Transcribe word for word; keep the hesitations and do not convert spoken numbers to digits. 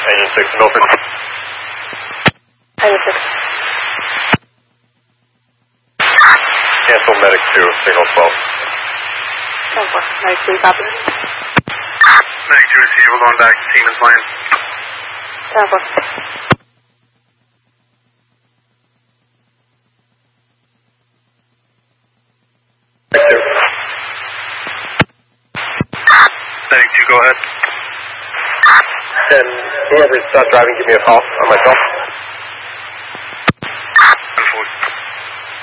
Engine six, Milford. Engine six. Cancel medic two, signal twelve. ten four. Medic two, copy. Medic two, receive, we're going back to Siemens Lane. ten four. Medic two. Medic two, go ahead. And whoever's not driving, give me a call on my phone.